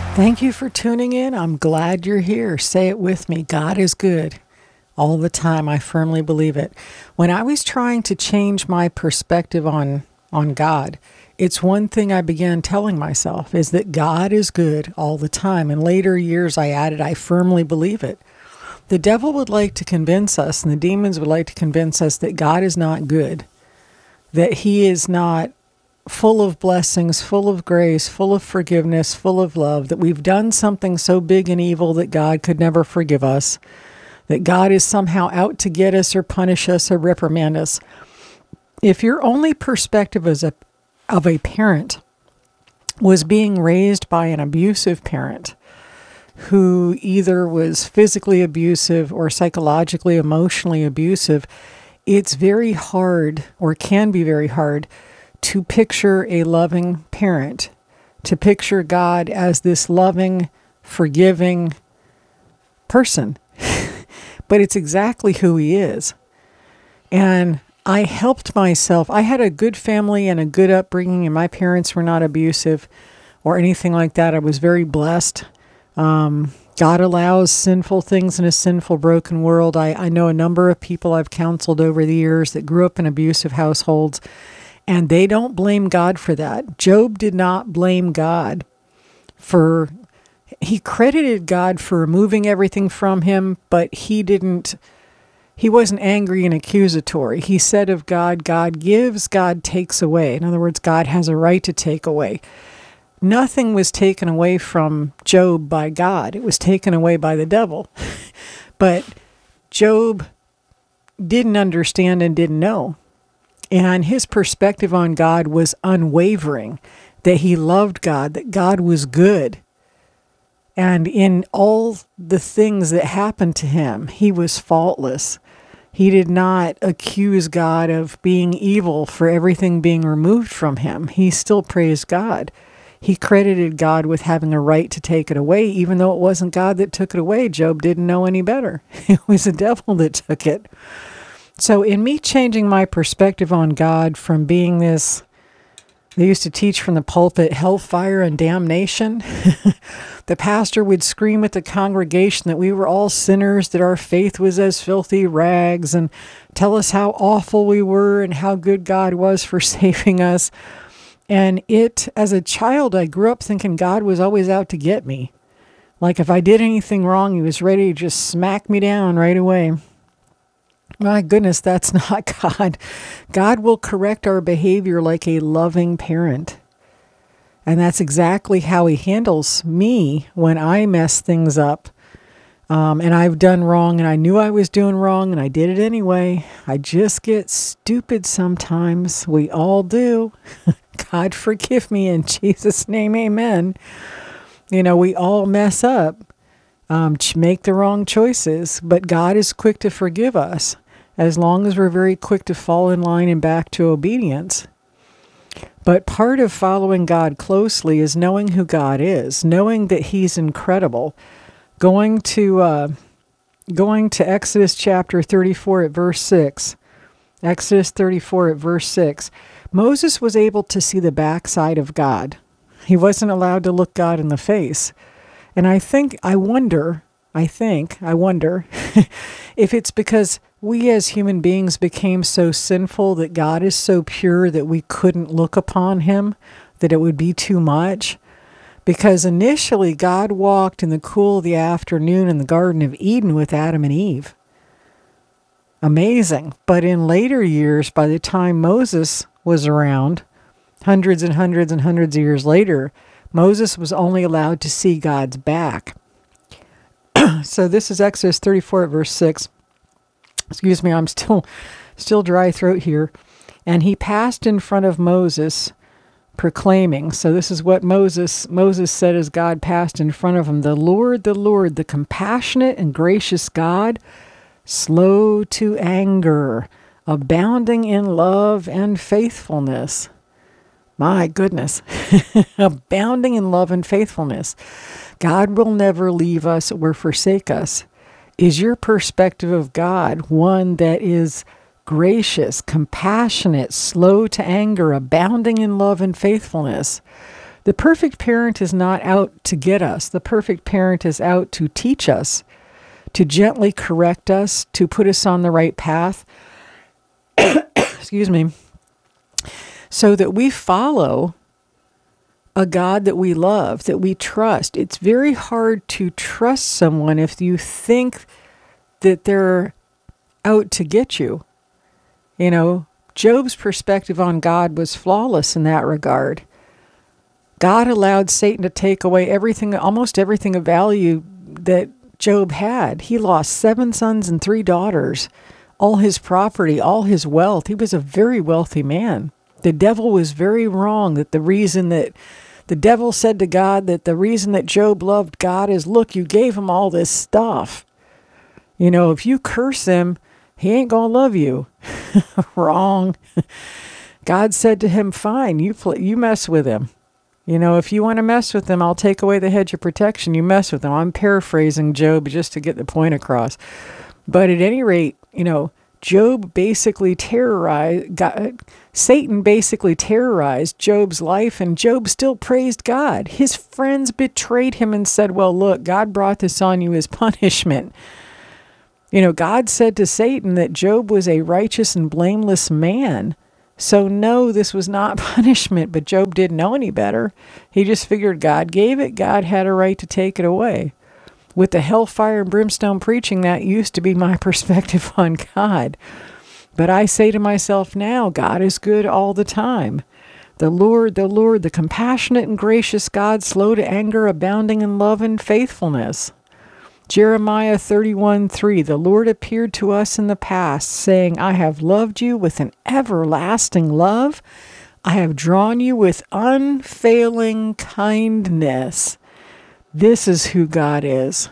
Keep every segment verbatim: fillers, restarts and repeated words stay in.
Thank you for tuning in. I'm glad you're here. Say it with me. God is good all the time. I firmly believe it. When I was trying to change my perspective on, on God, it's one thing I began telling myself is that God is good all the time. In later years, I added, I firmly believe it. The devil would like to convince us, and the demons would like to convince us that God is not good, that he is not full of blessings, full of grace, full of forgiveness, full of love, that we've done something so big and evil that God could never forgive us, that God is somehow out to get us or punish us or reprimand us. If your only perspective as a, of a parent was being raised by an abusive parent who either was physically abusive or psychologically, emotionally abusive, it's very hard, or can be very hard, to picture a loving parent, to picture God as this loving, forgiving person. But it's exactly who he is. And I helped myself. I had a good family and a good upbringing, and my parents were not abusive or anything like that. I was very blessed. Um, God allows sinful things in a sinful, broken world. I, I know a number of people I've counseled over the years that grew up in abusive households, and they don't blame God for that. Job did not blame God for, he credited God for removing everything from him, but he didn't, he wasn't angry and accusatory. He said of God, God gives, God takes away. In other words, God has a right to take away. Nothing was taken away from Job by God. It was taken away by the devil. But Job didn't understand and didn't know. And his perspective on God was unwavering, that he loved God, that God was good. And in all the things that happened to him, he was faultless. He did not accuse God of being evil for everything being removed from him. He still praised God. He credited God with having a right to take it away, even though it wasn't God that took it away. Job didn't know any better. It was the devil that took it. So in me changing my perspective on God from being this, they used to teach from the pulpit, hellfire and damnation. The pastor would scream at the congregation that we were all sinners, that our faith was as filthy rags, and tell us how awful we were and how good God was for saving us. And it, as a child, I grew up thinking God was always out to get me. Like if I did anything wrong, he was ready to just smack me down right away. My goodness, that's not God. God will correct our behavior like a loving parent. And that's exactly how he handles me when I mess things up. Um, and I've done wrong, and I knew I was doing wrong, and I did it anyway. I just get stupid sometimes. We all do. God forgive me in Jesus' name, amen. You know, we all mess up, um, make the wrong choices, but God is quick to forgive us as long as we're very quick to fall in line and back to obedience. But part of following God closely is knowing who God is, knowing that he's incredible. Going to uh, going to Exodus chapter thirty-four at verse six. Exodus thirty-four at verse six. Moses was able to see the backside of God. He wasn't allowed to look God in the face. And I think, I wonder, I think, I wonder if it's because we as human beings became so sinful that God is so pure that we couldn't look upon him, that it would be too much. Because initially God walked in the cool of the afternoon in the Garden of Eden with Adam and Eve. Amazing. But in later years, by the time Moses was around, hundreds and hundreds and hundreds of years later, Moses was only allowed to see God's back. So this is Exodus thirty-four at verse six. Excuse me, I'm still still dry throat here. And he passed in front of Moses, proclaiming. So this is what Moses Moses said as God passed in front of him. The Lord, the Lord, the compassionate and gracious God, slow to anger, abounding in love and faithfulness. My goodness, abounding in love and faithfulness. God will never leave us or forsake us. Is your perspective of God one that is gracious, compassionate, slow to anger, abounding in love and faithfulness? The perfect parent is not out to get us. The perfect parent is out to teach us, to gently correct us, to put us on the right path. Excuse me. So that we follow a God that we love, that we trust. It's very hard to trust someone if you think that they're out to get you. You know, Job's perspective on God was flawless in that regard. God allowed Satan to take away everything, almost everything of value that Job had. He lost seven sons and three daughters, all his property, all his wealth. He was a very wealthy man. The devil was very wrong that the reason that the devil said to God that the reason that Job loved God is, look, you gave him all this stuff. You know, if you curse him, he ain't going to love you. Wrong. God said to him, fine, you play, you mess with him. You know, if you want to mess with him, I'll take away the hedge of protection. You mess with him. I'm paraphrasing Job just to get the point across. But at any rate, you know, Job basically terrorized, God, Satan basically terrorized Job's life, and Job still praised God. His friends betrayed him and said, well, look, God brought this on you as punishment. You know, God said to Satan that Job was a righteous and blameless man. So no, this was not punishment, but Job didn't know any better. He just figured God gave it. God had a right to take it away. With the hellfire and brimstone preaching, that used to be my perspective on God. But I say to myself now, God is good all the time. The Lord, the Lord, the compassionate and gracious God, slow to anger, abounding in love and faithfulness. Jeremiah thirty-one three, the Lord appeared to us in the past, saying, I have loved you with an everlasting love. I have drawn you with unfailing kindness. This is who God is.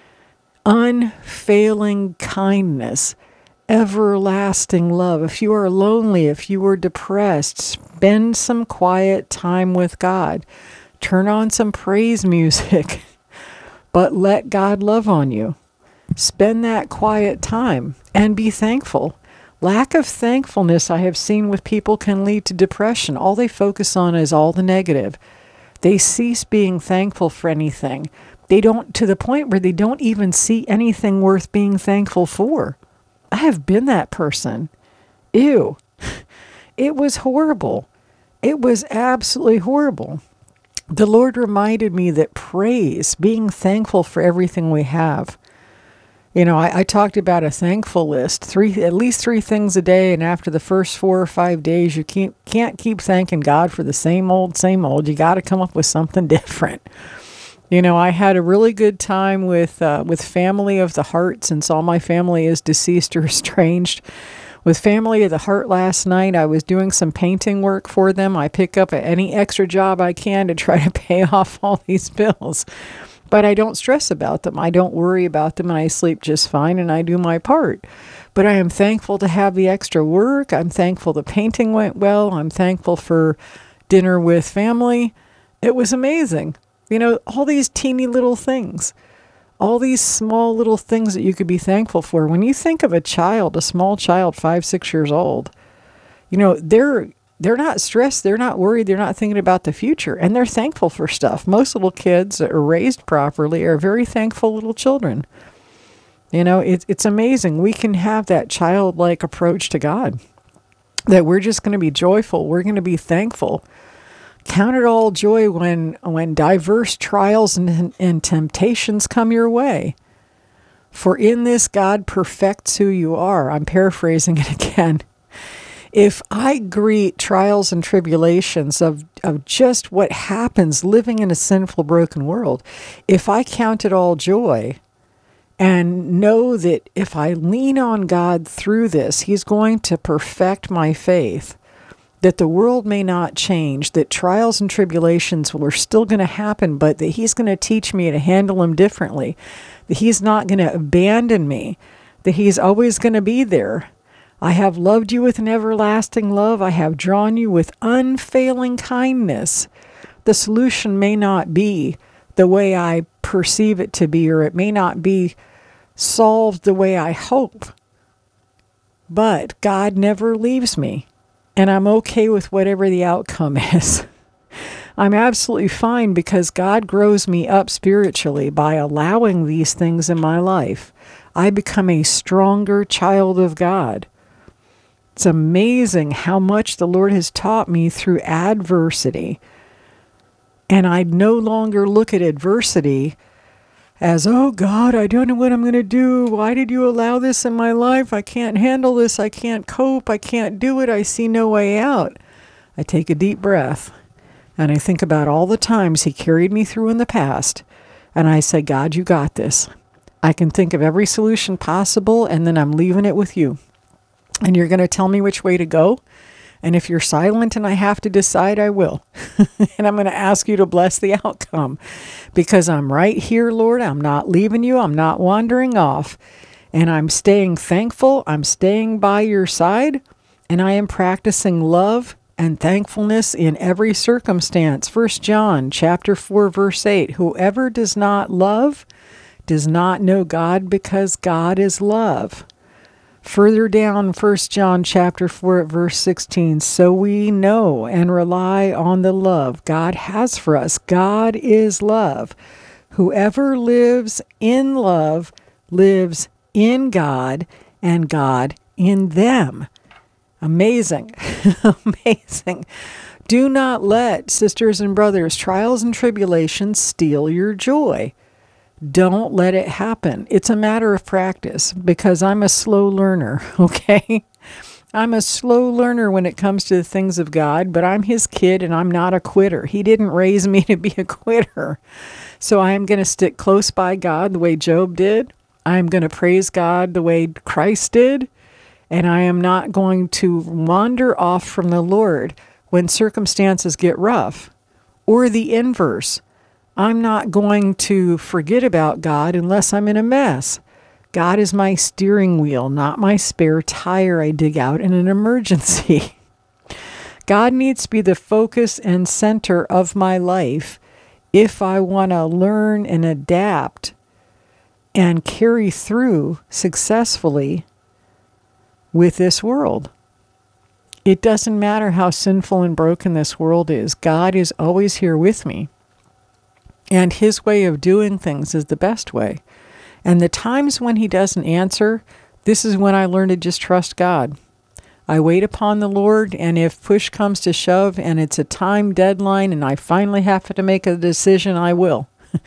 Unfailing kindness, everlasting love. If you are lonely, if you are depressed, spend some quiet time with God. Turn on some praise music, but let God love on you. Spend that quiet time and be thankful. Lack of thankfulness, I have seen with people, can lead to depression. All they focus on is all the negative. They cease being thankful for anything. They don't, to the point where they don't even see anything worth being thankful for. I have been that person. Ew. It was horrible. It was absolutely horrible. The Lord reminded me that praise, being thankful for everything we have. You know, I, I talked about a thankful list, three, at least three things a day, and after the first four or five days, you can't, can't keep thanking God for the same old, same old. You got to come up with something different. You know, I had a really good time with uh, with Family of the Heart, since all my family is deceased or estranged. With Family of the Heart last night, I was doing some painting work for them. I pick up any extra job I can to try to pay off all these bills. But I don't stress about them. I don't worry about them, and I sleep just fine, and I do my part. But I am thankful to have the extra work. I'm thankful the painting went well. I'm thankful for dinner with family. It was amazing. You know, all these teeny little things, all these small little things that you could be thankful for. When you think of a child, a small child, five, six years old, you know, they're They're not stressed. They're not worried. They're not thinking about the future. And they're thankful for stuff. Most little kids that are raised properly are very thankful little children. You know, it, it's amazing. We can have that childlike approach to God. That we're just going to be joyful. We're going to be thankful. Count it all joy when, when diverse trials and, and temptations come your way. For in this God perfects who you are. I'm paraphrasing it again. If I greet trials and tribulations of, of just what happens living in a sinful, broken world, if I count it all joy and know that if I lean on God through this, He's going to perfect my faith, that the world may not change, that trials and tribulations are still going to happen, but that He's going to teach me to handle them differently, that He's not going to abandon me, that He's always going to be there. I have loved you with an everlasting love. I have drawn you with unfailing kindness. The solution may not be the way I perceive it to be, or it may not be solved the way I hope. But God never leaves me, and I'm okay with whatever the outcome is. I'm absolutely fine because God grows me up spiritually by allowing these things in my life. I become a stronger child of God. It's amazing how much the Lord has taught me through adversity. And I no longer look at adversity as, oh God, I don't know what I'm going to do. Why did you allow this in my life? I can't handle this. I can't cope. I can't do it. I see no way out. I take a deep breath and I think about all the times he carried me through in the past. And I say, God, you got this. I can think of every solution possible, and then I'm leaving it with you. And you're going to tell me which way to go. And if you're silent and I have to decide, I will. And I'm going to ask you to bless the outcome because I'm right here, Lord. I'm not leaving you. I'm not wandering off. And I'm staying thankful. I'm staying by your side. And I am practicing love and thankfulness in every circumstance. First John chapter four, verse eight. Whoever does not love does not know God, because God is love. Further down, First John chapter four at verse sixteen, so we know and rely on the love God has for us. God is love. Whoever lives in love lives in God, and God in them. Amazing. Amazing. Do not let, sisters and brothers, trials and tribulations steal your joy. Don't let it happen. It's a matter of practice because I'm a slow learner, okay? I'm a slow learner when it comes to the things of God, but I'm his kid and I'm not a quitter. He didn't raise me to be a quitter. So I am going to stick close by God the way Job did. I'm going to praise God the way Christ did. And I am not going to wander off from the Lord when circumstances get rough. Or the inverse. I'm not going to forget about God unless I'm in a mess. God is my steering wheel, not my spare tire I dig out in an emergency. God needs to be the focus and center of my life if I want to learn and adapt and carry through successfully with this world. It doesn't matter how sinful and broken this world is. God is always here with me. And his way of doing things is the best way. And the times when he doesn't answer, this is when I learn to just trust God. I wait upon the Lord, and if push comes to shove and it's a time deadline and I finally have to make a decision, I will.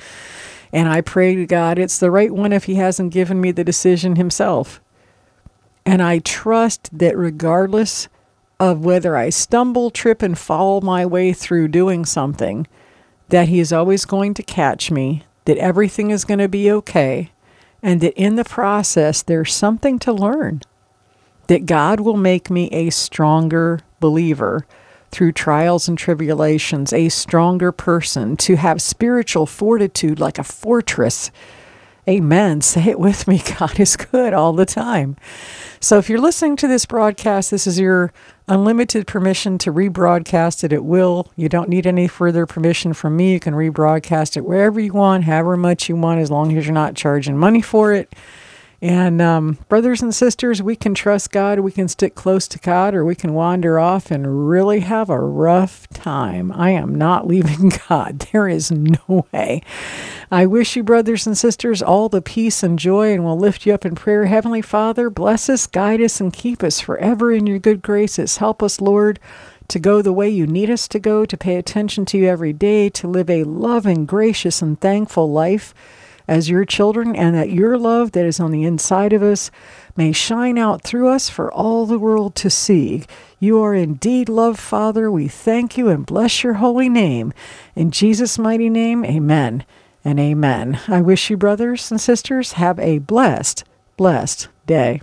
And I pray to God it's the right one if he hasn't given me the decision himself. And I trust that regardless of whether I stumble, trip, and fall my way through doing something, that he is always going to catch me, that everything is going to be okay, and that in the process there's something to learn, that God will make me a stronger believer through trials and tribulations, a stronger person, to have spiritual fortitude like a fortress. Amen. Say it with me. God is good all the time. So if you're listening to this broadcast, this is your unlimited permission to rebroadcast it at will. You don't need any further permission from me. You can rebroadcast it wherever you want, however much you want, as long as you're not charging money for it. And um, brothers and sisters, we can trust God, we can stick close to God, or we can wander off and really have a rough time. I am not leaving God. There is no way. I wish you, brothers and sisters, all the peace and joy, and we'll lift you up in prayer. Heavenly Father, bless us, guide us, and keep us forever in your good graces. Help us, Lord, to go the way you need us to go, to pay attention to you every day, to live a loving, gracious, and thankful life as your children, and that your love that is on the inside of us may shine out through us for all the world to see. You are indeed love, Father. We thank you and bless your holy name. In Jesus' mighty name, amen and amen. I wish you, brothers and sisters, have a blessed, blessed day.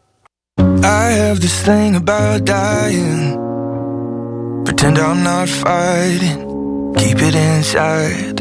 I have this thing about dying. Pretend I'm not fighting. Keep it inside.